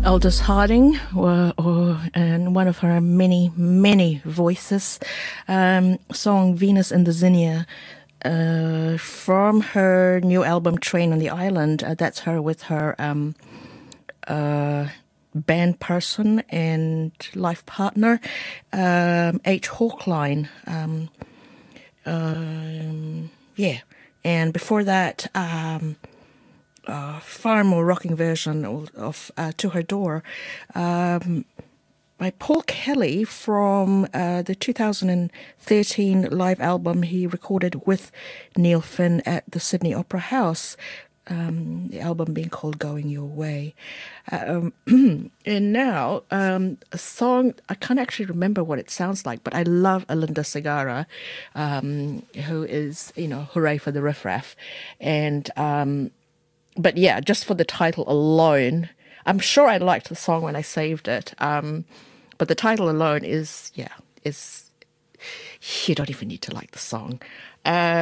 Aldous Harding, and one of her many, many voices, song Venus in the Zinnia, from her new album Train on the Island. That's her with her band person and life partner, H. Hawkline. Yeah. And before that, far more rocking version of To Her Door by Paul Kelly from the 2013 live album he recorded with Neil Finn at the Sydney Opera House, the album being called Going Your Way. And now, a song, I can't actually remember what it sounds like, but I love Alinda Segarra, who is, hooray for the riffraff. And but yeah, just for the title alone, I'm sure I liked the song when I saved it. But the title alone is you don't even need to like the song.